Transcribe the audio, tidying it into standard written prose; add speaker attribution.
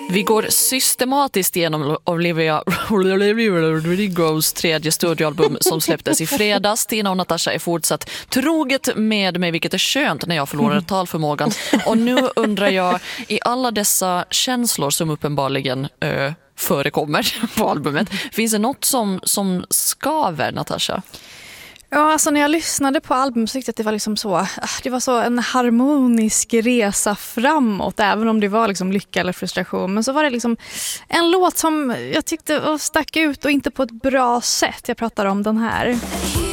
Speaker 1: Vi går systematiskt igenom Olivia Rodrigos tredje studioalbum som släpptes i fredags. Tina och Natasha är fortsatt troget med mig, vilket är skönt när jag förlorar talförmågan. Och nu undrar jag, i alla dessa känslor som uppenbarligen förekommer på albumet, finns det något som skaver, Natasha?
Speaker 2: Ja, alltså när jag lyssnade på albumet så tyckte jag att det var liksom så, det var så en harmonisk resa framåt, även om det var liksom lycka eller frustration. Men så var det liksom en låt som jag tyckte stack ut och inte på ett bra sätt. Jag pratar om den här.